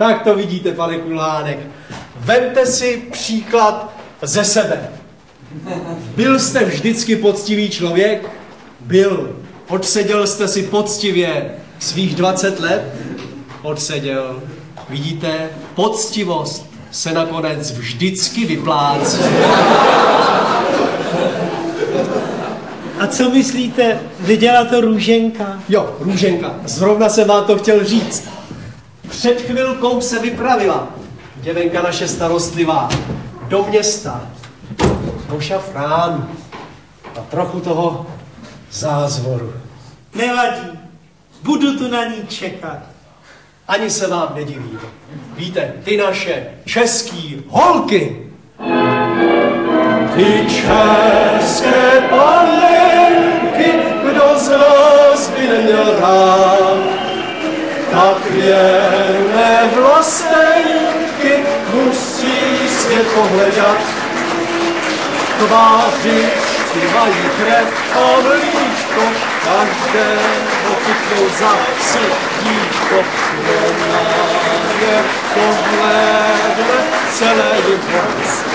Tak to vidíte, pane Kulhánek. Vemte si příklad ze sebe. Byl jste vždycky poctivý člověk? Byl. Odseděl jste si poctivě svých 20 let? Odseděl. Vidíte, poctivost se nakonec vždycky vyplácí. A co myslíte, viděla to Růženka? Jo, Růženka, zrovna jsem vám to chtěl říct. Před chvilkou se vypravila děvenka naše starostlivá do města, do šafránu a trochu toho zázvoru. Nevadí, budu tu na ní čekat. Ani se vám nedivím. Víte, ty naše český holky. Ty české panenky, kdo z nás by neměl rád, tak věrné vlastenky musí svět pohledat. Tvářičky mají krev a mlíčko, každé chytnou za srdíčko, kdo na ně pohledne, celé jim